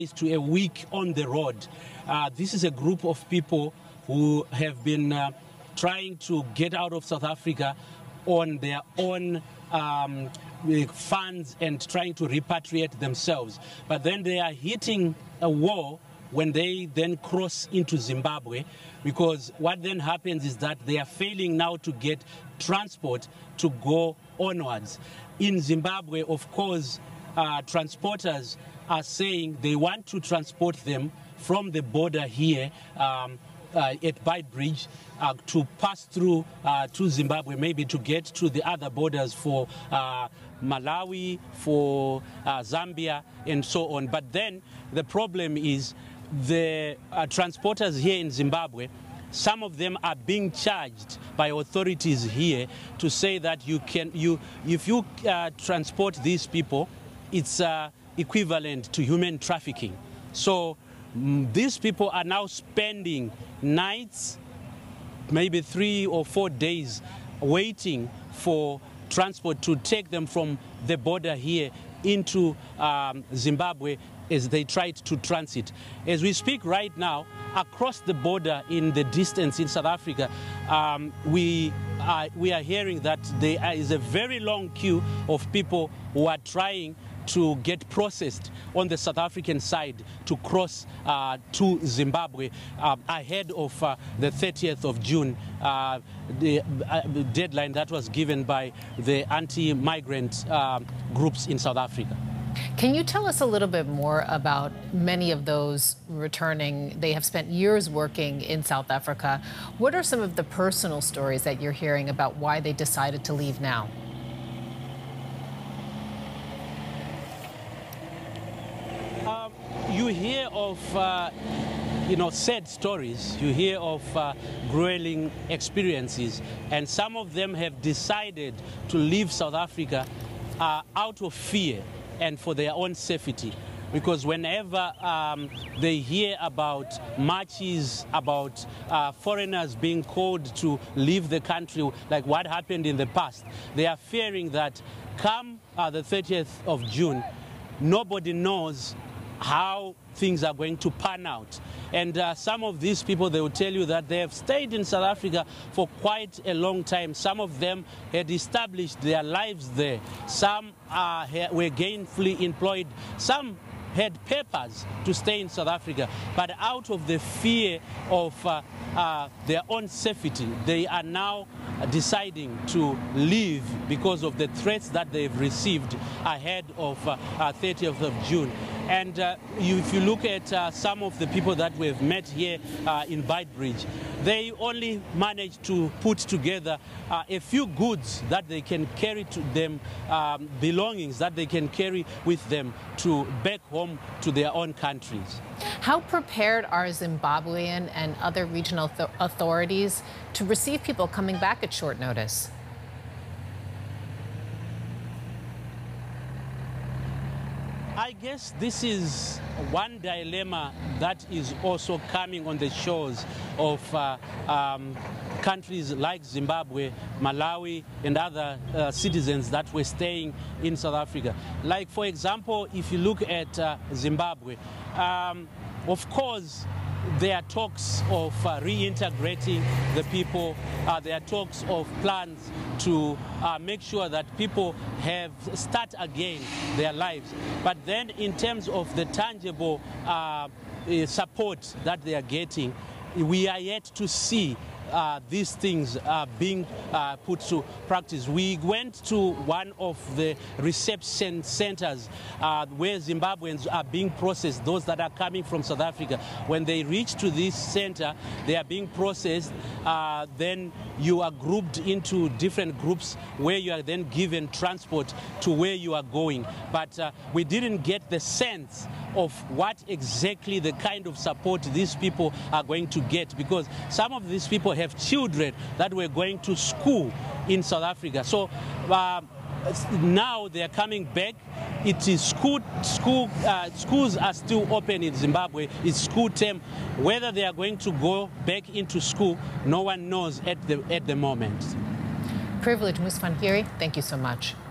to a week on the road. This is a group of people who have been trying to get out of South Africa on their own funds and trying to repatriate themselves. But then they are hitting a wall when they then cross into Zimbabwe, because what then happens is that they are failing now to get transport to go onwards. In Zimbabwe, of course, transporters are saying they want to transport them from the border here at Beitbridge to pass through to Zimbabwe, maybe to get to the other borders for Malawi, for Zambia, and so on. But then the problem is the transporters here in Zimbabwe, some of them are being charged by authorities here to say that if you transport these people, it's equivalent to human trafficking. So these people are now spending nights, maybe 3 or 4 days, waiting for transport to take them from the border here into Zimbabwe as they tried to transit. As we speak right now, across the border in the distance in South Africa, we are hearing that there is a very long queue of people who are trying to get processed on the South African side to cross to Zimbabwe ahead of the 30th of June, the deadline that was given by the anti-migrant groups in South Africa. Can you tell us a little bit more about many of those returning? They have spent years working in South Africa. What are some of the personal stories that you're hearing about why they decided to leave now? You hear of sad stories, you hear of grueling experiences, and some of them have decided to leave South Africa out of fear and for their own safety. Because whenever they hear about marches, about foreigners being called to leave the country, like what happened in the past, they are fearing that come the 30th of June, nobody knows how things are going to pan out. And some of these people, they will tell you that they have stayed in South Africa for quite a long time. Some of them had established their lives there. Some were gainfully employed. Some had papers to stay in South Africa. But out of the fear of their own safety, they are now deciding to leave because of the threats that they've received ahead of 30th of June. And if you look at some of the people that we've met here in Beitbridge, they only managed to put together a few goods that they can carry to them, belongings that they can carry with them to back home to their own countries. How prepared are Zimbabwean and other regional authorities to receive people coming back at short notice? I guess this is one dilemma that is also coming on the shores of countries like Zimbabwe, Malawi, and other citizens that were staying in South Africa. Like, for example, if you look at Zimbabwe, of course, there are talks of reintegrating the people. There are talks of plans to make sure that people start again their lives. But then in terms of the tangible support that they are getting, we are yet to see these things being put to practice. We went to one of the reception centers where Zimbabweans are being processed, those that are coming from South Africa. When they reach to this center, they are being processed. Then you are grouped into different groups where you are then given transport to where you are going. But we didn't get the sense of what exactly the kind of support these people are going to get, because some of these people have children that were going to school in South Africa. So now they are coming back. It is schools are still open in Zimbabwe. It's school term. Whether they are going to go back into school, no one knows at the moment. Privilege Musfangiri, thank you so much.